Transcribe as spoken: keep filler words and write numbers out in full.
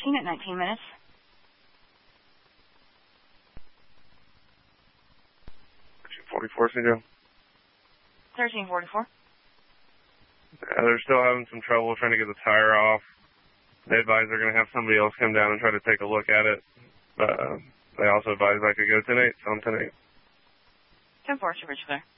fourteen at nineteen minutes. forty-four, Cedar. thirteen forty-four. Yeah, they're still having some trouble trying to get the tire off. They advise they're going to have somebody else come down and try to take a look at it. But uh, they also advise I could go ten eight, so I'm ten eight. ten four, Super Clear.